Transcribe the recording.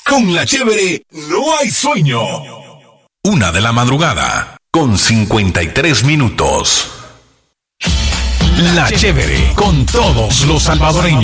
Con la chévere no hay sueño. 1:00 con 53 minutos. La chévere con todos los salvadoreños.